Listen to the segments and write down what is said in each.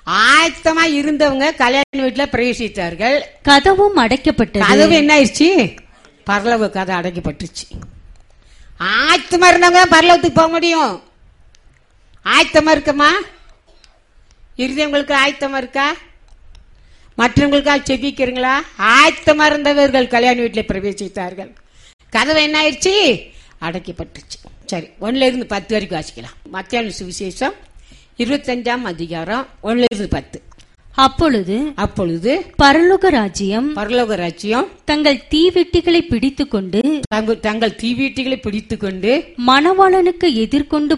ஆயத்தமா இருந்தவங்க கல்யாண வீட்டுல பிரவேசித்தார்கள். கதவும் அடைக்கப்பட்டது. கதவு என்ன ஆயிடுச்சு? பரலோக கதை அடைக்கப்பட்டுச்சு. ஆயத்தமா இருந்தவங்க பரலோகத்துக்கு போக முடியும். ஆயத்தமா இருக்கமா? இருந்தவங்களுக்கு ஆயத்தமா இருக்கா? மற்றவங்களுக்கா செபிக்கிறீங்களா? ஆயத்தமா இருந்தவர்கள் கல்யாண வீட்டில் பிரவேசித்தார்கள். கதவு என்ன ஆயிடுச்சு? அடைக்கப்பட்டுச்சு. சரி, 1-10 வரைக்கும் வாசிக்கலாம். மத்தியான சுவிசேஷம் 25ஆம் அதிகாரம் 1-10. அப்பொழுது பரலோக ராஜ்யம் தங்கள் தீவெட்டிகளை பிடித்துக்கொண்டு மணவாளனுக்கு எதிர்கொண்டு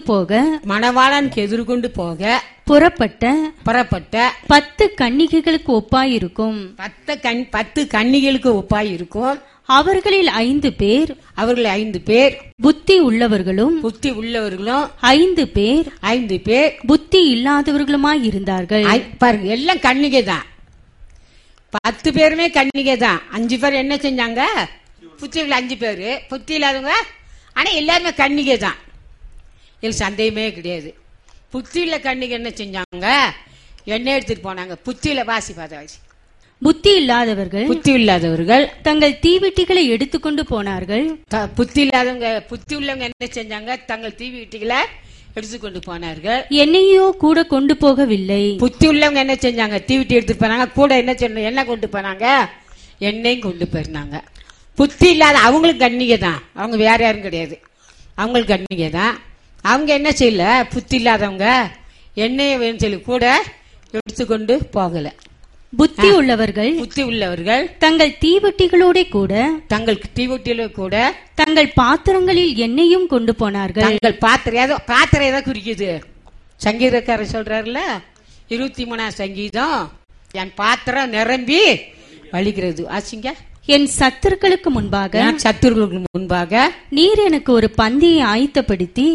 போக புறப்பட்ட 10 கன்னிகைகளுக்கு ஒப்பாயிருக்கும். 10 கன்னிகைகளுக்கு ஒப்பாயிருக்கும். அவர்களில் 5 பேர் புத்தி உள்ளவர்களும் 5 பேர் புத்தி இல்லாதவர்களுமாய் இருந்தார்கள். பாருங்க, எல்லாம் கன்னிகை தான். 10 பேருமே கன்னிகை தான். 5 பேர் என்ன செஞ்சாங்க? புத்தி உள்ள 5 பேரு புத்தி இல்லாதவங்க. ஆனா எல்லாருமே கன்னிகை தான். இது சந்தேகமே கிடையாது. புத்தி உள்ள கன்னிகை என்ன செஞ்சாங்க? எண்ணெய் எடுத்துட்டு போனாங்க. புத்தியில வாசி புத்தி இல்லாதவர்கள் தங்கள் தீவெட்டிகளை எடுத்துக்கொண்டு போனார்கள். புத்தி உள்ளவங்க என்ன செஞ்சாங்க? தங்கள் தீவெட்டிகளை எடுத்துக்கொண்டு போனார்கள். என்னையோ கூட கொண்டு போகவில்லை. புத்தி உள்ளவங்க என்ன செஞ்சாங்க? தீவெட்டி எடுத்துட்டு போனாங்க. கூட என்ன கொண்டு போனாங்க? எண்ணெயும் கொண்டு போயிருந்தாங்க. புத்தி இல்லாத அவங்களுக்கு கன்னிகை தான். அவங்க வேற யாரும் கிடையாது. அவங்களுக்கு கன்னிகை தான். அவங்க என்ன செய்யல? புத்தி இல்லாதவங்க எண்ணெயை வேணும் சொல்லி கூட எடுத்துக்கொண்டு போகல. புத்தி உள்ளவர்கள் தங்கள் தீவெட்டிகளோட கூட தங்கள் பாத்திரங்களில் எண்ணெயும் கொண்டு போனார்கள். தங்கள் பாத்திரம் ஏதோ குறிக்குது. சங்கீதக்காரர் சொல்றாருல, 23ஆம் சங்கீதம், என் பாத்திரம் நிரம்பி வழிகிறது. ஆசிங்க, என் சத்துருக்களுக்கு முன்பாக நீர் எனக்கு ஒரு பந்தியை ஆயத்தப்படுத்தி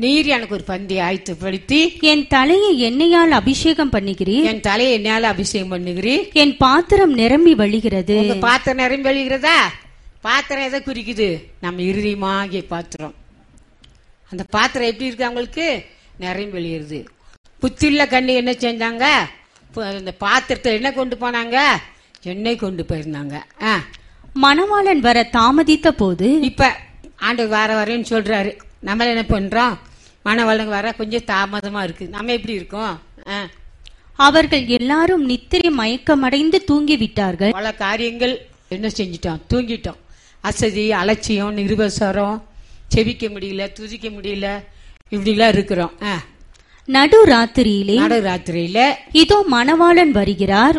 என் தலையை எண்ணெயால் அபிஷேகம் பண்ணுகிறீர். என் பாத்திரம் நிரம்பி வழிகிறது. பாத்திரம் நிரம்பி வழிகிறதா? பாத்திரம் எதை குறிக்குது? நம்ம இருதயமாகிய பாத்திரம். அந்த பாத்திரம் எப்படி இருக்கு? அவங்களுக்கு நிரம்பி வழிகிறது. புத்தியுள்ள கண்ணி என்ன செஞ்சாங்க? அந்த பாத்திரத்தில் என்ன கொண்டு போனாங்க? எண்ணெய் கொண்டு போயிருந்தாங்க. மணவாளன் வர தாமதித்த போது, இப்ப ஆண்டவர் வரேன்னு சொல்றாரு. நம்ம என்ன பண்றோம்? மணவாளன் வர கொஞ்சம் தாமதமா இருக்கு. நம்ம எப்படி இருக்கோம்? அவர்கள் எல்லாரும் நித்திரை மயக்கமடைந்து தூங்கிவிட்டார்கள். பல காரியங்கள் என்ன செஞ்சிட்டோம்? தூங்கிட்டோம். அசதி, அலட்சியம், நிருபசரம், செவிக்க முடியல, துதிக்க முடியல, இப்படிலாம் இருக்கிறோம். நடுராத்திரியிலே இதோ மணவாளன் வருகிறார்.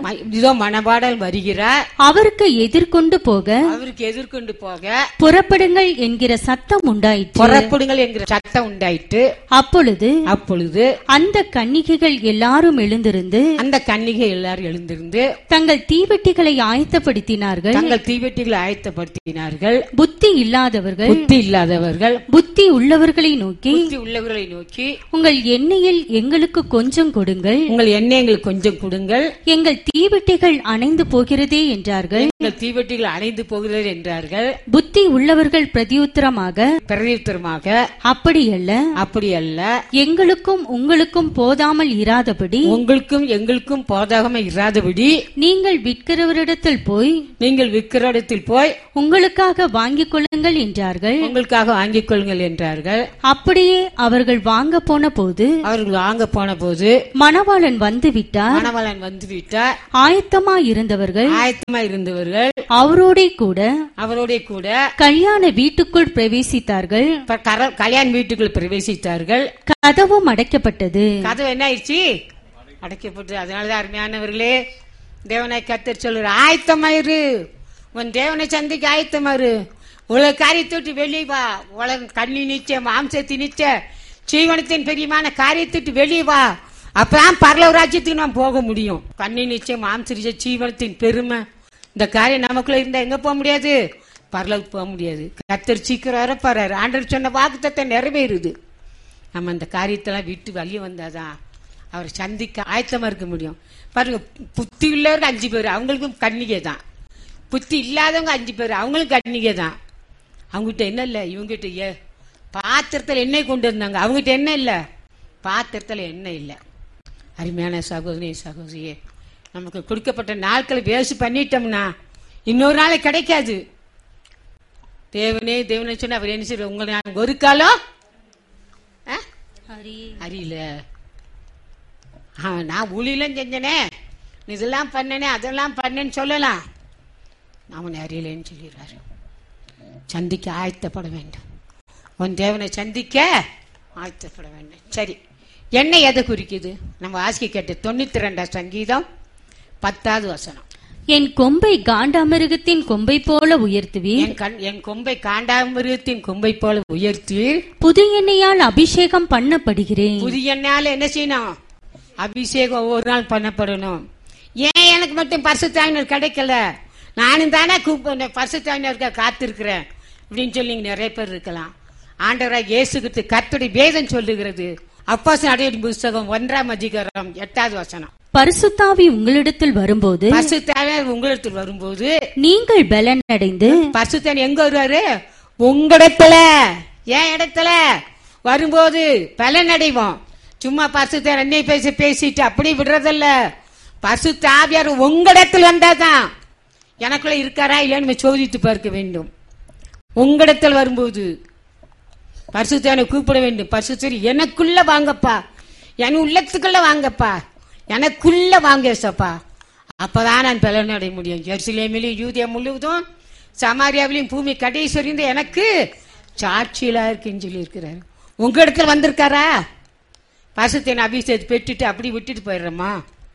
அவருக்கு எதிர்கொண்டு போக புறப்படுங்கள் என்கிற சத்தம் உண்டாயிற்று. அப்பொழுது அந்த கன்னிகைகள் எல்லாரும் எழுந்திருந்து தங்கள் தீவெட்டிகளை ஆயத்தப்படுத்தினார்கள். புத்தி இல்லாதவர்கள் புத்தி உள்ளவர்களை நோக்கி உங்கள் எண்ணெயில் எங்களுக்கு கொஞ்சம் கொடுங்கள், உங்கள் எண்ணெய் எங்களுக்கு கொஞ்சம் கொடுங்கள், எங்கள் தீவெட்டிகள் அணைந்து போகிறதே என்றார்கள். புத்தி உள்ளவர்கள் பிரதியுத்தரமாக அப்படியல்ல, எங்களுக்கும் உங்களுக்கும் போதாமல் இராதபடி நீங்கள் விற்கிறவரிடத்தில் போய் உங்களுக்காக வாங்கிக் கொள்ளுங்கள் என்றார்கள். அப்படியே அவர்கள் வாங்க போன போது மணவாளன் வந்து விட்டார். ஆயத்தமா இருந்தவர்கள் அவரோட கூட கல்யாண வீட்டுக்குள் பிரவேசித்தார்கள். கதவும் அடைக்கப்பட்டது. கதவு என்ன ஆயிடுச்சு? அடைக்கப்பட்டது. அதனாலதான் அருமையானவர்களே, தேவனை கர்த்தர் சொல்ற, ஆயத்தமாயிரு, உன் தேவனை சந்திக்க ஆயத்தமாயிரு. உலக காரியத்தை விட்டு வெளியே வா. உலக கண்ணி நிச்ச, மாம்சத்தி நிச்ச, ஜீவனத்தின் பெரியமான காரியத்திட்டு வெளியே வா. அப்பதான் பரலோக ராஜ்யத்துக்கு நாம் போக முடியும். கண்ணி நிச்சயம், மாம்ச ஜீவனத்தின் பெருமை, இந்த காரியம் நமக்குள்ள இருந்தா எங்க போக முடியாது? பரலோக போக முடியாது. கர்த்தர் சீக்கிரம் வரப்பாரு. ஆண்டவர் சொன்ன வாக்குத்தத்தை நிறைவேறுது. நம்ம அந்த காரியத்தெல்லாம் விட்டு வெளியே வந்தாதான் அவரை சந்திக்க ஆயத்தமா இருக்க முடியும். பாருங்க, புத்தி உள்ளவர்கள் 5 பேர், அவங்களுக்கும் கன்னிகை தான். புத்தி இல்லாதவங்க 5 பேர், அவங்களும் கன்னிகை தான். அவங்ககிட்ட என்ன இல்ல, இவங்ககிட்ட பாத்திரத்துல எண்ணெய் கொண்டு இருந்தாங்க. அவங்ககிட்ட என்ன இல்ல, பாத்திரத்துல எண்ணெய் இல்ல. அருமையான சகோதரி சகோதரியே, நமக்கு கொடுக்கப்பட்ட நாட்களை வேஸ்ட் பண்ணிட்டோம்னா இன்னொரு நாளை கிடைக்காது. தேவனே தேவனை சொன்ன அவர் என்ன செய்ய, உங்களை நான் ஒரு காலம் அறியல. நான் ஊழியெல்லாம் செஞ்சனே, இதெல்லாம் பண்ணனே அதெல்லாம் பண்ணேன்னு சொல்லலாம். அவனை அறியலன்னு சொல்லிடுறாரு. சந்திக்க ஆயத்தப்பட வேண்டும். உன் தேவனை சந்திக்க ஆயத்தப்பட வேண்டும். சரி, என்ன எதை குறிக்குது? நம்ம வாசிக்க கேட்டு 92 சங்கீதம் 10வது வசனம். என் கொம்பை காண்டாமிருகத்தின் கொம்பை போல உயர்த்துவீர். என் கொம்பை காண்டாமிருகத்தின் கொம்பை போல உயர்த்துவீர். புது எண்ணெயால் அபிஷேகம் பண்ணப்படுகிறேன். புது எண்ணெயால என்ன செய்யணும்? அபிஷேகம் ஒவ்வொரு நாள் பண்ணப்படணும். ஏன் எனக்கு மட்டும் பரிசுத்த ஆவியானவர் கிடைக்கல? நானும் தானே பரிசுத்த ஆவியானவருக்காக காத்திருக்கிறேன் அப்படின்னு சொல்லி நிறைய பேர் இருக்கலாம். ஆண்டவராக இயேசு கிறிஸ்து கர்த்தருடைய வேதம் சொல்லுகிறது. அப்போஸ்தலர் நடவடிக்கைகளின் புத்தகம் 1ஆம் அதிகாரம் 8வது வசனம். பரிசுத்தாவி உங்களிடத்தில் வரும்போது, பரிசுத்த ஆவியானவர் உங்களிடத்தில் வரும்போது நீங்கள் பலன் அடைந்து. பரிசுத்த ஆவியானவர் எங்க வருவாரு? உங்களிடத்துல. ஏன் இடத்துல வரும்போது பலன் அடைவோம். சும்மா பரிசுத்த அன்னை பேசிட்டு அப்படி விடுறதில்ல. பரிசுத்த ஆவியானவர் உங்களிடத்தில் வந்தாதான். எனக்குள்ள இருக்காரா இல்லைன்னு சோதித்து பார்க்க வேண்டும். உங்களிடத்தில் வரும்போது பரிசுத்தனை கூப்பிட வேண்டும். பரிசுத்தர் எனக்குள்ள வாங்கப்பா, என் உள்ளத்துக்குள்ள வாங்கப்பா, எனக்குள்ள வாங்க ஏசப்பா. அப்பதான் நான் பலன் அடைய முடியும். எருசலேமிலும் யூதேயா முழுவதும் சமாரியாவிலும் பூமி கடைசி வரையும் எனக்கு சாட்சியிலா இருக்குன்னு சொல்லி இருக்கிறாரு. உங்க இடத்துல வந்திருக்காரா? பரிசுத்தனை அபிஷேகத்தை பெற்றுட்டு அப்படி விட்டுட்டு போயிடுறோமா?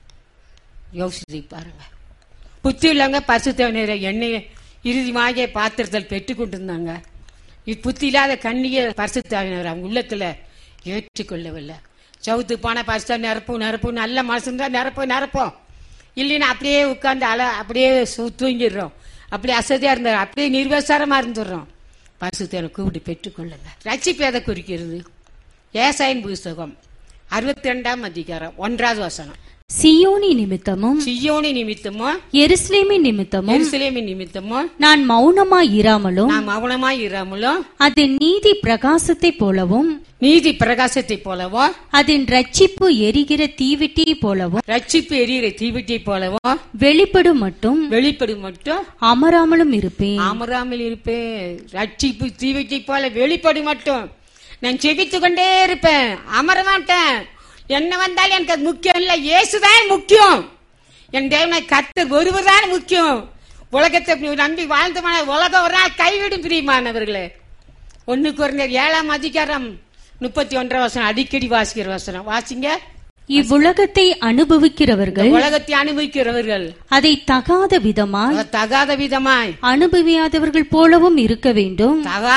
யோசித்து பாருங்க. புத்தி உள்ளவங்க பரிசுத்த எண்ணெய் இறுதியாக பாத்திரத்தில் பெற்று கொண்டிருந்தாங்க. புத்தி இல்லாத கண்ணிய பரிசுத்தாவினர் அவங்க உள்ளத்துல ஏற்றுக்கொள்ளவில்லை. சவுத்து போன பரிசா நிரப்பும் நல்ல மனசு இருந்தா நிரப்போம் இல்லைன்னா அப்படியே உட்கார்ந்து அப்படியே தூங்கிடுறோம். அப்படியே அசதியா இருந்தா அப்படியே நிர்வசாரமா இருந்துடுறோம். பரிசுத்தனை கூப்பிட்டு பெற்றுக்கொள்ளுங்க. ரட்சிப்பு எதை குறிக்கிறது? ஏசாயின் புஸ்தகம் 62ஆம் அதிகாரம் 1வது வசனம். சியோனி நிமித்தமும் எருசலேமின் நிமித்தமும் நான் மௌனமாய் இராமலும் அதன் நீதி பிரகாசத்தை போலவும் அதன் ரட்சிப்பு எரிகிற தீவிட்டி போலவும் வெளிப்படும் மட்டும் அமராமலும் இருப்பேன். ரட்சிப்பு தீவிட்டி போல வெளிப்படும் மட்டும் நான் செபித்துக் கொண்டே இருப்பேன், அமர மாட்டேன். என்ன வந்தாலும் எனக்கு அது முக்கியம் இல்ல, இயேசுதான் முக்கியம். என் தேவனை கர்த்தர் ஒருவர் தான் முக்கியம். உலகத்தை நம்பி வாழ்ந்தமான உலகம் ஒரு நாள் கைவிடும். பிரியமானவர்களே, 1 கொரிந்தியர் 7ஆம் அதிகாரம் 31 வசனம் அடிக்கடி வாசிக்கிற வசனம். வாசிங்க. இவ்வுலகத்தை அனுபவிக்கிறவர்கள் அதை தகாத விதமாய் அனுபவியாதவர்கள் போலவும் இருக்க வேண்டும்.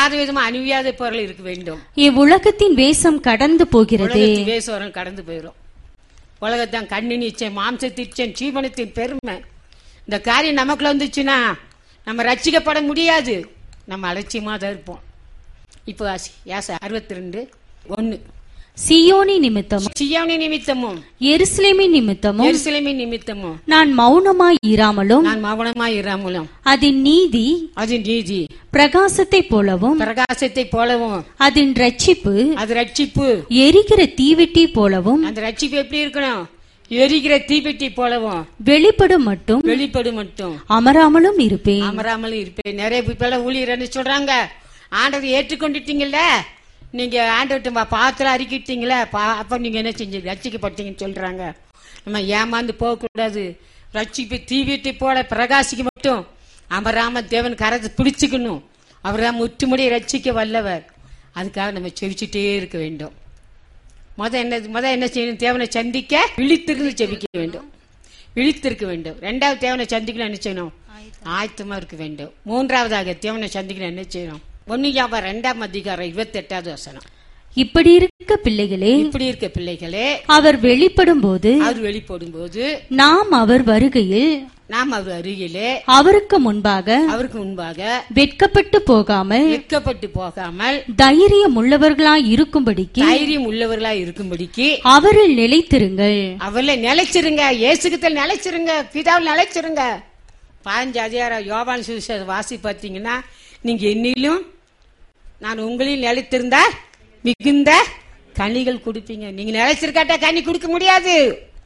இவ்வுலகத்தின் வேஷம் கடந்து போகிறது. கடந்து போயிடும். உலகத்தான் கண்ணின் இச்சை, மாம்சத்தின், ஜீவனத்தின் பெருமை. இந்த காரியம் நமக்குள்ள வந்துச்சுன்னா நம்ம ரட்சிக்கப்பட முடியாது. நம்ம அலட்சியமா தான் இருப்போம். இப்போ 62:1. சியோனி நிமித்தமும் எருசலேமின் நிமித்தமும் நான் மௌனமாய் இராமலும் அதன் நீதி பிரகாசத்தை போலவும் அதன் ரட்சிப்பு எரிகிற தீவெட்டி போலவும். அந்த ரட்சிப்பு எப்படி இருக்கணும்? எரிகிற தீவெட்டி போலவும் வெளிப்படும் மட்டும் அமராமலும் இருப்பேன். நிறைய பேர் ஊழியர் சொல்றாங்க, ஆண்டவரை ஏற்றுக்கொண்டுட்டீங்கல்ல, நீங்க ஆண்டவர்கிட்ட பாத்திரம் அறிக்கிட்டீங்களா, அப்ப நீங்க என்ன செஞ்சு ரட்சிக்கப்பட்டீங்கன்னு சொல்றாங்க. நம்ம ஏமாந்து போக கூடாது. ரட்சிப்பு தீவிட்டி போல பிரகாசிக்க மட்டும் அமராம தேவன் கரத்தை பிடிச்சுக்கணும். அவர் தான் முற்றுமுடியை ரட்சிக்க வல்லவர். அதுக்காக நம்ம செவிச்சுட்டே இருக்க வேண்டும். முத என்ன செய்யணும்? தேவனை சந்திக்க விழித்திருந்து செவிக்க வேண்டும், விழித்திருக்க வேண்டும். 2வது தேவனை சந்திக்கணும் என்ன செய்யணும்? ஆயத்தமா இருக்க வேண்டும். 3வதாக தேவனை சந்திக்கணும் என்ன செய்யணும்? 1 யோவான் 2ஆம் அதிகாரம் 28வது வசனம். இப்படி இருக்க பிள்ளைகளே அவர் வெளிப்படும் போது நாம் அவர் வருகையில் அவருக்கு முன்பாக வெட்கப்பட்டு போகாமல் தைரியம் உள்ளவர்களாய் இருக்கும்படிக்கு அவரில் நிலைத்திருங்கள். இயேசுகிட்ட நிலைச்சிருங்க, பிதாவில் நிலைச்சிருங்க. 15 அதிகாரம் யோவான் சுவிசேஷம் வாசி பார்த்தீங்கன்னா, நீங்க என்னிலும் நான் உங்களில் நிலைத்திருந்தா மிகுந்த கனிகள் கொடுப்பீங்க. நீங்க நிலைச்சிருக்காட்டா கனி கொடுக்க முடியாது.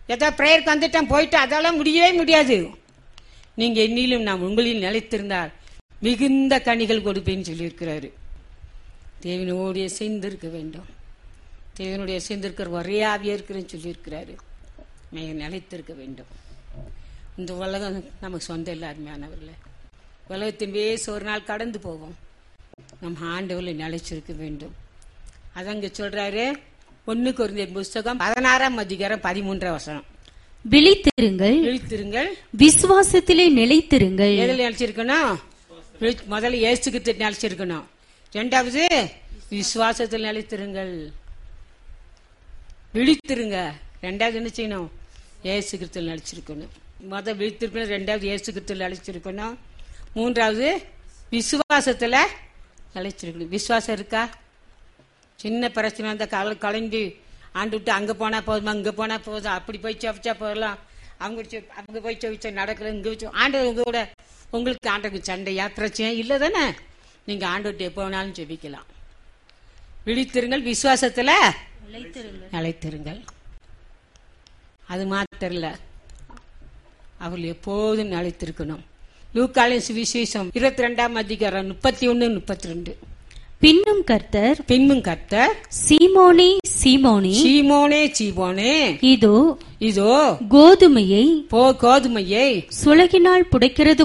ஏதோ பிரேயருக்கு வந்துட்டேன் போயிட்டு அதெல்லாம் முடியவே முடியாது. நீங்க என்னிலும் நாம் உங்களில் நிலைத்திருந்தால் மிகுந்த கனிகள் கொடுப்பேன்னு சொல்லியிருக்கிறாரு. தேவனுடைய சேர்ந்திருக்க வேண்டும். தேவனுடைய சேர்ந்திருக்கிற ஒரே ஆவியா இருக்கிறேன்னு சொல்லியிருக்கிறாரு. நீங்க நிலைத்திருக்க வேண்டும். இந்த உலகம் நமக்கு சொந்தம் இல்லை அருமையானவர்கள. உலகத்தின் வேசு ஒரு நாள் கடந்து போவோம். நம்ம ஆண்டவரில் நிலைச்சிருக்க வேண்டும். அதங்க சொல்றாரு 1 கொரிந்தியர் புஸ்தகம் 16ஆம் அதிகாரம் 13ஆம் வசனம். விழித்திருங்கள், விழித்திருங்கள், விசுவாசத்திலே நிலைத்திருங்கள். எதில் நிலைச்சிருக்கணும்? முதல்ல இயேசுகிட்ட நிலைச்சிருக்கணும். 2வது விசுவாசத்தில் நிலைத்திருங்கள். விழித்திருங்க. 2வது என்ன செய்யணும்? இயேசுகிறிஸ்துவில் நிலைச்சிருக்கணும். முதல் விழித்திருக்கணும், 2வது இயேசுகிறிஸ்துவில் நிலைச்சிருக்கணும், 3வது விசுவாசத்துல நிலைச்சிருக்கணும். விசுவாசம் இருக்கா? சின்ன பிரச்சனை அந்த கலங்கி ஆண்டு விட்டு அங்க போனா போதுமா, இங்க போனா போதும், அப்படி போய் சவிச்சா போகலாம், அங்க போய் சவிச்சா நடக்கல, இங்க வச்சு ஆண்டு உங்க கூட உங்களுக்கு ஆண்டுக்கு சண்டையா பிரச்சனை இல்லை தானே? நீங்க ஆண்டு விட்டு எப்போ வேணாலும் ஜெபிக்கலாம். விழித்திருங்கள், விசுவாசத்துல நிலைத்திருங்கள். அது மாத்திரம் இல்ல, அவர்கள் எப்போதும் நிலைத்திருக்கணும். லூக்காவின் சுவிசேஷம் 22ஆம் அதிகாரம் 31, 32. பின்னும் கர்த்தர் சீமோனே சீமோனே இதோ கோதுமையை சுளகினால் புடைக்கிறது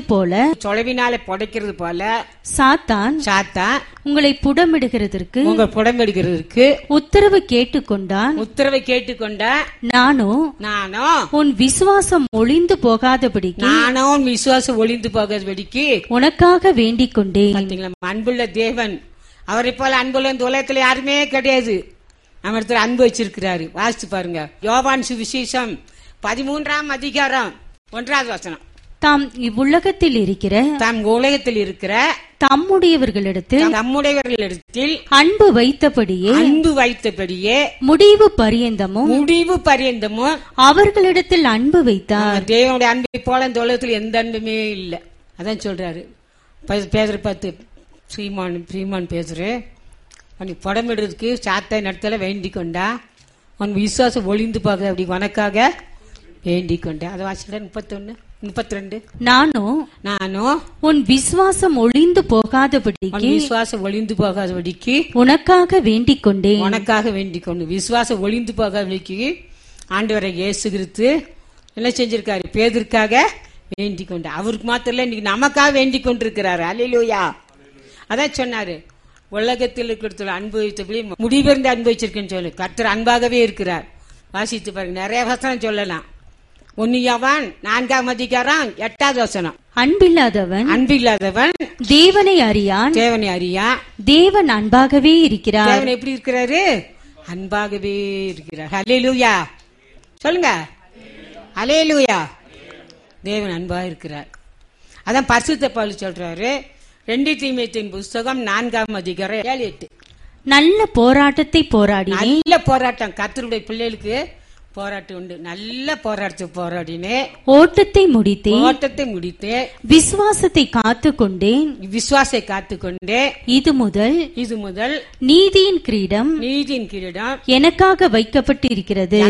போல சாத்தான் உங்களை புடமிடுகிறதற்கு உத்தரவு கேட்டுக்கொண்டான். நானோ உன் விசுவாசம் ஒளிந்து போகாதபடிக்கு உனக்காக வேண்டிக் கொண்டேன். அன்புள்ள தேவன், அவரை போல அன்புள்ள இந்த உலகத்துல யாருமே கிடையாது. நம்ம இடத்துல அன்பு வச்சிருக்கிறாரு. வாசிச்சு பாருங்க. யோவான் சுவிசேஷம் 13ஆம் அதிகாரம் 1வது வசனம். தாம் இவ்வுலகத்தில் இருக்கிற தம்முடையவர்களிடத்தில் அன்பு வைத்தபடியே முடிவு பரியந்தமும் அவர்களிடத்தில் அன்பு வைத்தார். தேவனுடைய அன்பை போல இந்த உலகத்தில் எந்த அன்புமே இல்லை. அதான் சொல்றாரு. பேசுற பார்த்து ஸ்ரீமான் பேசுறேன், உனக்கு படமிடுறதுக்கு சாத்தை நடத்தல வேண்டிக் கொண்டா, உன் விசுவாசம் ஒளிந்து போக அப்படி உனக்காக வேண்டிக் கொண்டேன். அதை வாசிக்கிற 31, 32. நானோ உன் விசுவாசம் ஒளிந்து போகாதபடிக்கு உனக்காக வேண்டிக் கொண்டேன். விசுவாசம் ஒளிந்து போகாதபடிக்கு ஆண்டவரை இயேசு கிறிஸ்து என்ன செஞ்சிருக்காரு? பேதுருக்காக வேண்டிக் கொண்டார். அவருக்கு மாத்திரம் இல்ல, இன்னைக்கு நமக்காக வேண்டிக் கொண்டிருக்கிறாரு. அல்லேலூயா. அதான் சொன்னாரு, உலகத்தில் இருக்கிற அனுபவித்தபடி முடிவிருந்து அனுபவிச்சிருக்குன்னு சொல்லு. கர்த்தர் அன்பாகவே இருக்கிறார். வாசித்து பாருங்க, நிறைய வசனம் சொல்லலாம். 1 யோவான் 4ஆம் அதிகாரம் 8வது வசனம். அன்பில்லாதவன் தேவனை அறியான். தேவன் அன்பாகவே இருக்கிறார். தேவன் எப்படி இருக்கிறாரு? அன்பாகவே இருக்கிறார். அல்லேலூயா சொல்லுங்க. அல்லேலூயா. தேவன் அன்பாக இருக்கிறார். அதான் பரிசுத்த பவுல் சொல்றாரு 2 தீமோத்தேயுவின் புஸ்தகம் 4ஆம் அதிகாரம் 7, 8. நல்ல போராட்டத்தை போராடினேன். நல்ல போராட்டம். கர்த்தருடைய பிள்ளைகளுக்கு போராட்டம் உண்டு. நல்ல போராட்டத்தை போராடினேன். ஓட்டத்தை முடித்தேன். விசுவாசத்தை காத்துக்கொண்டேன். இது முதல் நீதியின் கிரீடம் எனக்காக வைக்கப்பட்டிருக்கிறது.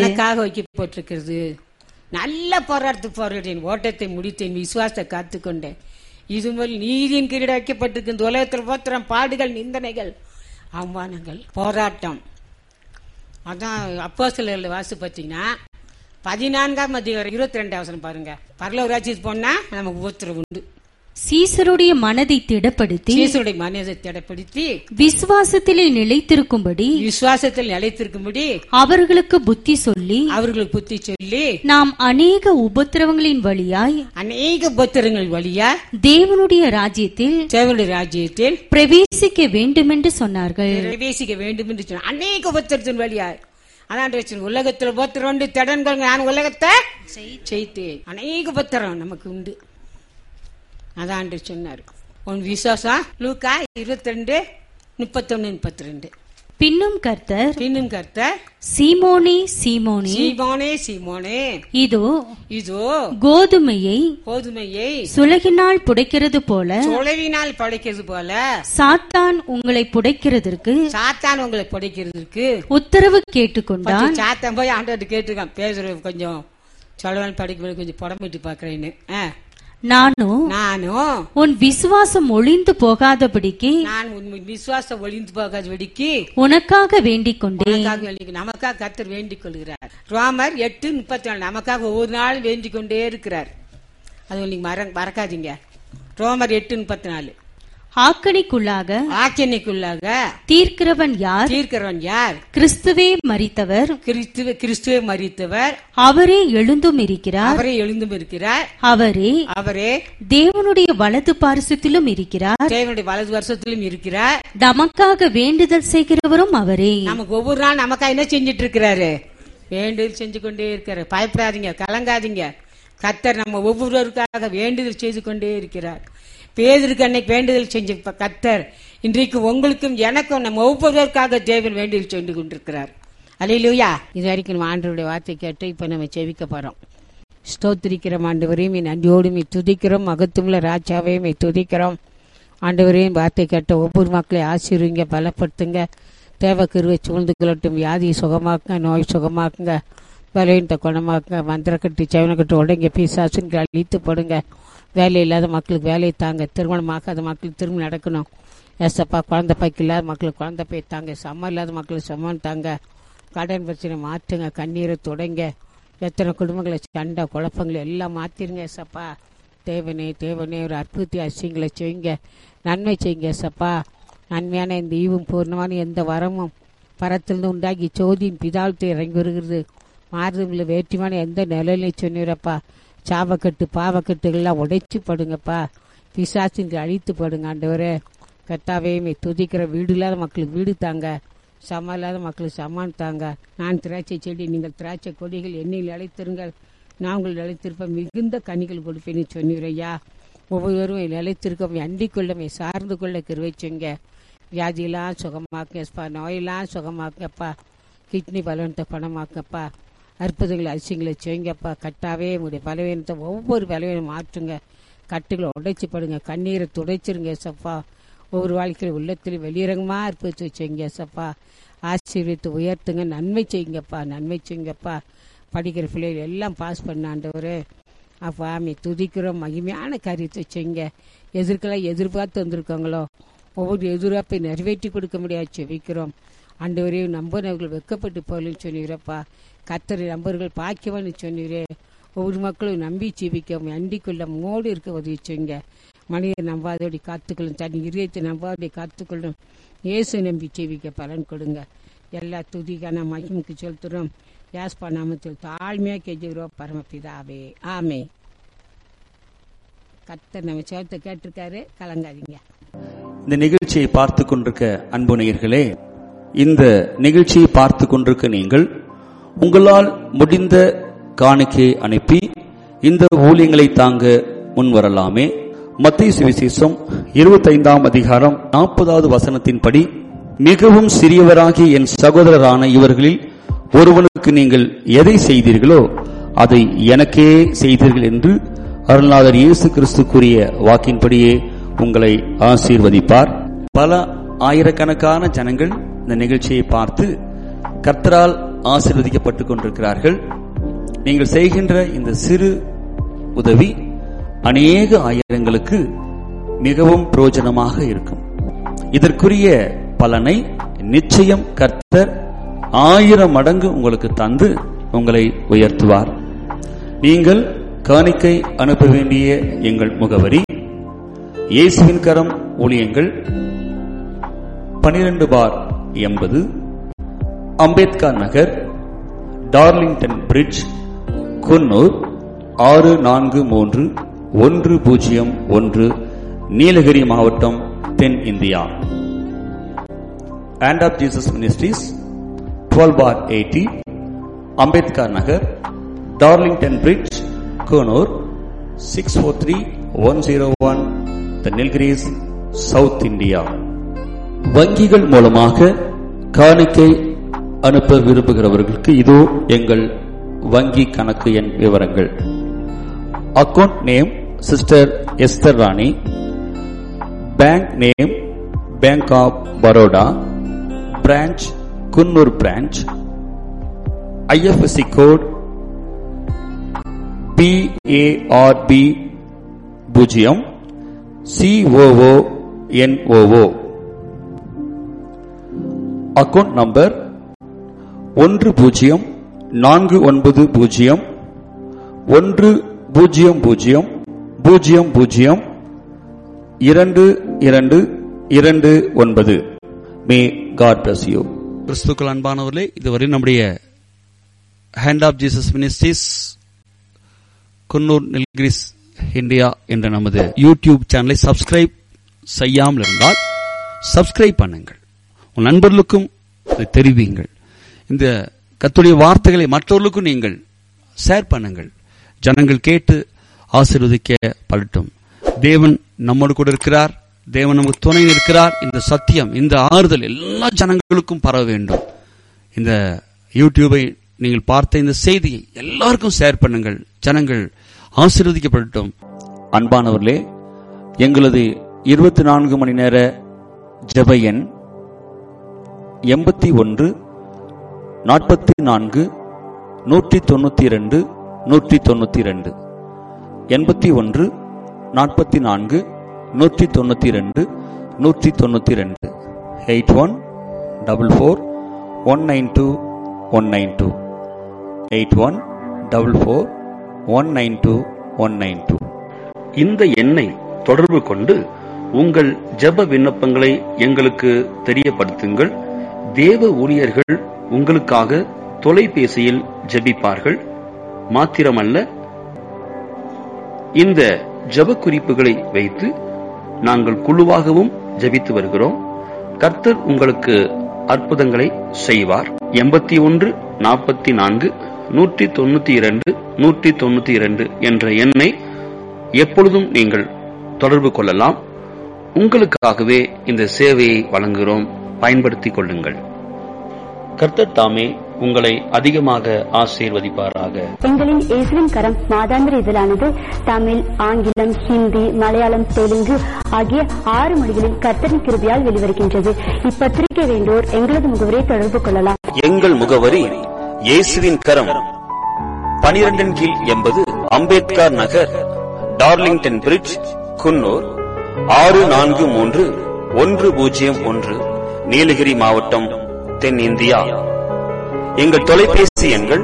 நல்ல போராட்டத்தை போராடினேன், ஓட்டத்தை முடித்தேன், விசுவாசத்தை காத்துக்கொண்டேன். இது முதல் நீதியின் கிரீடம் வைக்கப்பட்டிருக்கு. இந்த உலகத்தில் போத்திரம் பாடுகள், நிந்தனைகள், அவமானங்கள், போராட்டம். அதான் அப்போஸ்தலர்கள் வாசி பார்த்தீங்கன்னா 14ஆம் அதிகாரம் 22ஆம் வசனம் பாருங்க. பரலோக ராஜ்யத்துக்கு போனா நமக்கு உபத்திரவு உண்டு. சீசருடைய மனதை திடப்படுத்தி விசுவாசத்திலே நிலைத்திருக்கும்படி அவர்களுக்கு புத்தி சொல்லி நாம் அநேக உபத்திரவங்களின் வழியாய் தேவனுடைய ராஜ்யத்தில் பிரவேசிக்க வேண்டும் என்று சொன்னார்கள். அநேக உபத்திரத்தின் வழியாய். அதான் உலகத்தில் உபத்திரம் உண்டு, திடன்கள், நான் உலகத்தை செய்தேன். அநேக உபத்திரம் நமக்கு உண்டு. அதான் சொன்னார். உன் விசுவாசம் லூக்கா 22, 31, 32. பின்னும் கர்த்தர் சீமோனே இதோ கோதுமையை சுளகினால் புடைக்கிறது போல சாத்தான் உங்களை புடைக்கிறதற்கு உத்தரவு கேட்டுக்கொண்டான். சாத்தான் போய் ஆண்டவர்கிட்ட கேட்டிருக்கான், பேசுறது கொஞ்சம் சொல்லவன் படிக்கும்போது கொஞ்சம் புடம்பிட்டு பாக்குறேன்னு. நானும் உன் விசுவாசம் ஒளிந்து போகாதபடிக்கு நான் உன் விசுவாசம் ஒளிந்து போகாதபடிக்கு உனக்காக வேண்டிக் கொண்டேன். நமக்காக கர்த்தர் வேண்டிக் கொள்கிறார். ரோமர் 8:34 நமக்காக ஒவ்வொரு நாள் வேண்டிக் கொண்டே இருக்கிறார். அது நீங்க மறக்காதீங்க. ரோமர் 8:34 ஆக்கினைக்குள்ளாக தீர்க்கிறவன் யார்? கிறிஸ்துவே மரித்தவர், அவரே எழுந்தும் இருக்கிறார், அவரே தேவனுடைய வலது பார்சத்திலும் இருக்கிறார், நமக்காக வேண்டுதல் செய்கிறவரும் அவரே. நமக்கு ஒவ்வொரு நாள் நமக்காக என்ன செஞ்சிட்டு இருக்கிறாரு? வேண்டுதல் செஞ்சு கொண்டே இருக்கிறார். பயப்படாதீங்க, கலங்காதீங்க. கர்த்தர் நம்ம ஒவ்வொருவருக்காக வேண்டுதல் செய்து கொண்டே இருக்கிறார். பேதுருக்கு அன்னைக்கு வேண்டுதல் செஞ்ச கர்த்தர் இன்றைக்கு உங்களுக்கும் எனக்கும் நம்ம ஒவ்வொருவருக்காக தேவன் வேண்டுதல் செய்து கொண்டிருக்கிறார். அல்லேலூயா. இது வரைக்கும் நம்ம ஆண்டவருடைய வார்த்தை கேட்டு இப்ப நம்ம செவிக்க போறோம். ஸ்தோத்திரிக்கிறோம் ஆண்டவரையும் நன்றியோடு துதிக்கிறோம். மகத்துவமுள்ள ராஜாவையும் துதிக்கிறோம். ஆண்டவரையும் வார்த்தை கேட்ட ஒவ்வொரு மக்களையும் ஆசீர்வதிங்க, பலப்படுத்துங்க. தேவ கிருபை சூழ்ந்து கொள்ளட்டும். வியாதியை சுகமாக்குங்க, நோய் சுகமாக்குங்க, பலவீனத்தை குணமாக்குங்க. மந்திரக்கட்டு செவனக்கட்டு உடங்க பிசாசுன்னு அழித்து போடுங்க. வேலை இல்லாத மக்களுக்கு வேலையை தாங்க. திருமணமாகாத மக்களுக்கு திருமணம் நடக்கணும். ஏசப்பா, குழந்தை பைக்கு இல்லாத மக்களுக்கு குழந்தை பை தாங்க. சம்மம் இல்லாத மக்களுக்கு சம்மன் தாங்க. கடன் பிரச்சனை மாற்றுங்க, கண்ணீரை தொடங்க. எத்தனை குடும்பங்களை சண்டை குழப்பங்களை எல்லாம் மாற்றிருங்க ஏசப்பா. தேவனே ஒரு அற்புதத்தை அசியங்களை செய்யுங்க, நன்மை செய்யுங்க ஏசப்பா. நன்மையான இந்த ஈவும் பூர்ணமான எந்த வரமும் பரத்திலிருந்து உண்டாகி சோதியின் பிதாழ்த்து இறங்கி வருகிறது. மாறுதல் வேற்றுமான எந்த நிலையிலையும் சொன்னீரப்பா. சாபக்கட்டு பாவக்கட்டுகள்லாம் உடைச்சு படுங்கப்பா. பிசாசின் அழித்து படுங்க ஆண்டவரே. கர்த்தாவே துதிக்கிற வீடு இல்லாத மக்களுக்கு வீடு தாங்க, சமம் இல்லாத மக்களுக்கு சமான் தாங்க. நான் திராட்சை செடி, நீங்கள் திராட்சை கொடிகள், என்னையில் அழைத்திருங்கள், நான் உங்கள் நிலைத்திருப்பேன், மிகுந்த கனிகள் கொடுப்பேன்னு சொன்னீரையா. ஒவ்வொருவரும் நிலைத்திருக்க அண்டிக் கொள்ள சார்ந்து கொள்ள கிருபை செய்யுங்க. வியாதியெல்லாம் சுகமாக்குங்கப்பா, நோயெல்லாம் சுகமாக்குங்கப்பா. கிட்னி பலவீனத்தை பணமாக்கப்பா. அற்புதங்களை அதிசயங்களை செய்யுங்கப்பா. கட்டாவே உங்களுடைய பலவீனத்தை ஒவ்வொரு பலவீனம் மாற்றுங்க. கட்டுகளை உடைச்சிப்படுங்க, கண்ணீரை துடைச்சிருங்க சப்பா. ஒவ்வொரு வாழ்க்கையில் உள்ளத்தில் வெளியிறங்கமா அற்புதத்தை செய்யுங்க சப்பா. ஆசீர்வதித்து உயர்த்துங்க, நன்மை செய்யுங்கப்பா. படிக்கிற பிள்ளைகள் எல்லாம் பாஸ் பண்ணாண்டவர் அப்பா. துதிக்கிறோம். மகிமையான காரியத்தை செய்யுங்க. எதிர்பார்த்து வந்திருக்காங்களோ ஒவ்வொரு எதிர்பார்ப்பை நிறைவேற்றி கொடுக்க முடியாது செவிக்கிறோம். ஆண்டவரையும் நம்பனவர்கள் வெக்கப்பட்டு போகலன்னு சொன்னீரப்பா. கர்த்தரை நம்பர்கள் பாக்கியவான்னு சொன்னீரே. ஒவ்வொரு மக்களும் நம்பி ஜீவிக்க அண்டிக்குள்ள மோடு இருக்க உதவி செய்யுங்க. மனிதர் நம்பாதோடி காத்துக்கொள்ளும், தனி இதயத்தை நம்பாதோடி காத்துக்கொள்ளும். இயேசு நம்பி ஜீவிக்க பலன் கொடுங்க. எல்லா துதிக்கான மகிமுக்கு செலுத்துறோம். யாஸ்பா நாமத்தில் தாழ்மையா கெஞ்சுகிறோம் பரமபிதாவே, ஆமே. கர்த்தர் நம்ம சேர்த்து கேட்டிருக்காரு, கலங்காதீங்க. இந்த நிகழ்ச்சியை பார்த்து கொண்டிருக்க அன்பு நேயர்களே, இந்த நிகழ்ச்சியை பார்த்து கொண்டிருக்க நீங்கள் உங்களால் முடிந்த காணிக்கையை அனுப்பி இந்த ஊழியங்களை தாங்க முன்வரலாமே. மத்தேயு சுவிசேஷம் 25ஆம் அதிகாரம் 40வது வசனத்தின்படி, மிகவும் சிறியவராகிய என் சகோதரரான இவர்களில் ஒருவனுக்கு நீங்கள் எதை செய்தீர்களோ அதை எனக்கே செய்தீர்கள் என்று அருள்நாதர் இயேசு கிறிஸ்து கூறிய வாக்கின்படியே உங்களை ஆசீர்வதிப்பார். பல ஆயிரக்கணக்கான ஜனங்கள் இந்த நிகழ்ச்சியை பார்த்து கர்த்தரால் ஆசீர்வதிக்கப்பட்டுக் கொண்டிருக்கிறார்கள். நீங்கள் செய்கின்ற இந்த சிறு உதவி அநேக ஆயிரங்களுக்கு மிகவும் பிரயோஜனமாக இருக்கும். இதற்குரிய பலனை நிச்சயம் கர்த்தர் 1000 மடங்கு உங்களுக்கு தந்து உங்களை உயர்த்துவார். நீங்கள் காணிக்கை அனுப்ப வேண்டிய எங்கள் முகவரி: இயேசுவின் கரம் ஊழியங்கள், 12/80 அம்பேத்கர் நகர், டார்லிங்டன் பிரிட்ஜ், குன்னூர் 643101, நீலகிரி மாவட்டம், தென் India. Hand of Jesus Ministries, 12/80 Ambedkar Nagar, Darlington bridge, Coonoor 643101, The Nilgiris, south India. வங்கிகள் மூலமாக காணிக்கை அனுப்ப விரும்புகிறவர்களுக்கு இதோ எங்கள் வங்கி கணக்கு எண் விவரங்கள். Account name sister Esther Rani. Bank name bank of Baroda, branch Coonoor branch. IFSC code PARB 0 COONOO. Account number 1000002229. May God bless you. கிறிஸ்துக்கள் அன்பானவர்களே, இதுவரை நம்முடைய hand of Jesus ministries Coonoor Nilgiris India என்ற நமது யூடியூப் சேனலை சப்ஸ்கிரைப் செய்யாமல் இருந்தால் சப்ஸ்கிரைப் பண்ணுங்கள். உன் நண்பர்களுக்கும் அதை தெரிவிங்கள். இந்த கர்த்தருடைய வார்த்தைகளை மற்றவர்களுக்கும் நீங்கள் ஷேர் பண்ணுங்கள். ஜனங்கள் கேட்டு ஆசீர்வதிக்கப்படட்டும். தேவன் நம்மோடு கூட இருக்கிறார். தேவன் நமக்கு துணை இருக்கிறார். இந்த சத்தியம், இந்த ஆறுதல் எல்லா ஜனங்களுக்கும் பரவ வேண்டும். இந்த யூடியூபை நீங்கள் பார்த்த இந்த செய்தியை எல்லாருக்கும் ஷேர் பண்ணுங்கள். ஜனங்கள் ஆசீர்வதிக்கப்படட்டும். அன்பானவர்களே, எங்களது 24 மணி நேர ஜெப எண் 81 44 192 192 81 44 192 192 81 44 192 192 81 44 192 192. இந்த எண்ணை தொடர்பு கொண்டு உங்கள் ஜெப விண்ணப்பங்களை எங்களுக்கு தெரியப்படுத்துங்கள். தேவ ஊழியர்கள் உங்களுக்காக தொலைபேசியில் ஜெபிப்பார்கள். மாத்திரமல்ல, இந்த ஜெப குறிப்புகளை வைத்து நாங்கள் குழுவாகவும் ஜெபித்து வருகிறோம். கர்த்தர் உங்களுக்கு அற்புதங்களை செய்வார். 81 44 192 192 என்ற எண்ணை எப்பொழுதும் நீங்கள் தொடர்பு கொள்ளலாம். உங்களுக்காகவே இந்த சேவையை வழங்குகிறோம். பயன்படுத்திக் கொள்ளுங்கள். கர்த்தர் தாமே உங்களை அதிகமாக ஆசீர்வதிப்பாராக. எங்களின் இயேசுவின் கரம் மாதாந்திர இதழானது தமிழ், ஆங்கிலம், ஹிந்தி, மலையாளம், தெலுங்கு ஆகிய 6 மொழிகளில் கர்த்தரின் கிருபையால் வெளிவருகின்றது. இப்பத்திரிகை வேண்டோர் எங்களது முகவரியை தொடர்பு கொள்ளலாம். எங்கள் முகவரி இயேசுவின் கரம், 12 கீழ் 80 அம்பேத்கர் நகர், டார்லிங்டன் பிரிட்ஜ், குன்னூர் 643101, நீலகிரி மாவட்டம், தென்னிந்தியா. எங்கள் தொலைபேசி எண்கள்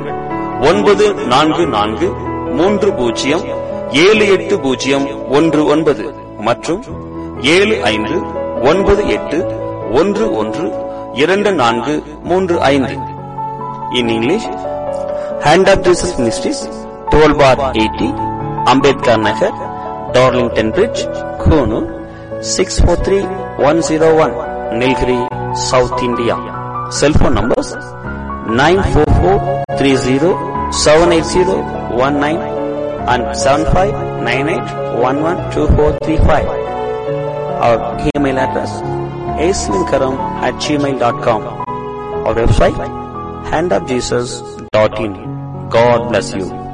9430780119 மற்றும் 7598112435. In English, Hand of Jesus Ministries, 12/80, Ambedkar Nagar, Darlington Bridge, Konoor, 643101, Nilgiri, South India. Cell phone numbers 944307801 and 7598112435. Our email address aislinkaram@gmail.com. Our website handofjesus.in. God bless you.